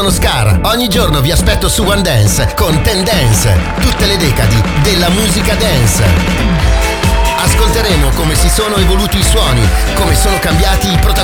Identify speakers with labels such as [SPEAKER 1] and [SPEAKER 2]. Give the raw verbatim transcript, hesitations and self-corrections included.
[SPEAKER 1] Sono Scar, ogni giorno vi aspetto su One Dance con Ten Dance, tutte le decadi della musica dance. Ascolteremo come si sono evoluti i suoni, come sono cambiati i protagonisti.